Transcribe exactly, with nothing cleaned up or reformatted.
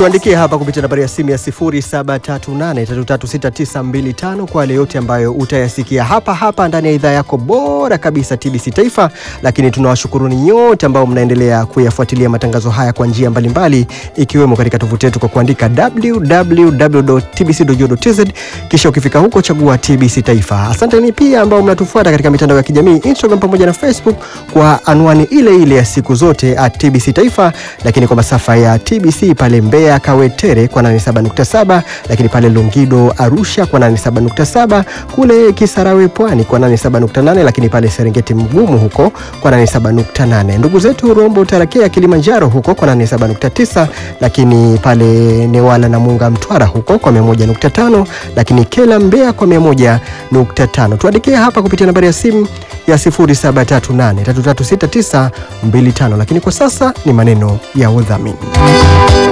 tuandikie hapa kupitia nambari ya simu ya sifuri saba tatu nane tatu tatu sita tisa mbili tano kwa yale yote ambayo utayasikia hapa hapa ndani ya idhaa yako bora kabisa T B C Taifa. Lakini tunawashukuruni nyote ambao mnaendelea kuyafuatilia matangazo haya kwa njia mbalimbali, ikiwemo katika tovuti yetu kwa kuandika w w w dot t b c dot go dot t z, kisha ukifika huko chagua T B C Taifa. Asanteni pia ambao mnatufuata katika mitandao ya kijamii Instagram pamoja na Facebook kwa anwani ile ile ya siku zote at T B C Taifa, lakini kwa masafa ya T B C pale Mbeya Kawetere kwa nane saba nukta saba, lakini pale Longido Arusha kwa nane saba nukta saba, kule Kisarawe Pwani kwa nane saba nukta nane, lakini pale Serengeti Mgumu huko kwa nane saba nukta nane. Ndugu zetu Rombo Tarakea Kilimanjaro huko kwa nane saba nukta tisa, lakini pale Newala na Munga Mtwara huko kwa mia moja nukta tano, lakini Kela Mbeya kwa mia moja nukta tano. Tuandikie hapa kupitia nambari ya simu ya sifuri saba tatu nane tatu tatu sita tisa mbili tano, lakini kwa sasa ni maneno ya udhamini.